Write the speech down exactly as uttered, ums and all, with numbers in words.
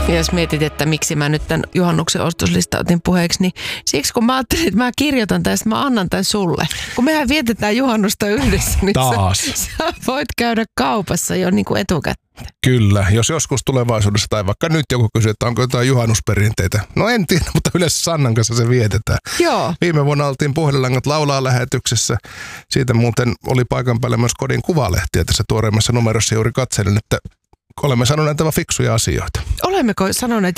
Ja jos mietit, että miksi mä nyt tämän juhannuksen ostoslista otin puheeksi, niin siksi kun mä ajattelin, että mä kirjoitan tämän, mä annan tämän sulle. Kun mehän vietetään juhannusta yhdessä, niin Taas. Sä, sä voit käydä kaupassa jo niin kuin etukäteen. Kyllä, jos joskus tulevaisuudessa tai vaikka nyt joku kysyy, että onko jotain juhannusperinteitä. No en tiedä, mutta yleensä Sannan kanssa se vietetään. Joo. Viime vuonna oltiin Puhelinlangat laulaa lähetyksessä. Siitä muuten oli paikan päällä myös Kodin kuvalehtiä tässä tuoreimmassa numerossa juuri katselin, että olemme sanoneet aivan fiksuja asioita. Olemmeko sanoneet